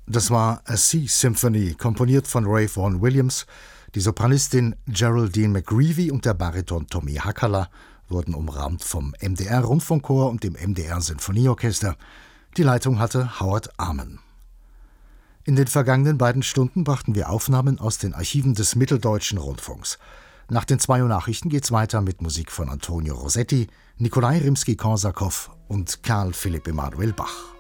Das war A Sea Symphony, komponiert von Ray Vaughan Williams. Die Sopranistin Geraldine McGreevy und der Bariton Tommy Hackala wurden umrahmt vom MDR-Rundfunkchor und dem MDR-Sinfonieorchester. Die Leitung hatte Howard Amen. In den vergangenen beiden Stunden brachten wir Aufnahmen aus den Archiven des Mitteldeutschen Rundfunks. Nach den 2 Uhr Nachrichten geht's weiter mit Musik von Antonio Rossetti, Nikolai Rimski-Korsakow und Karl Philipp Emanuel Bach.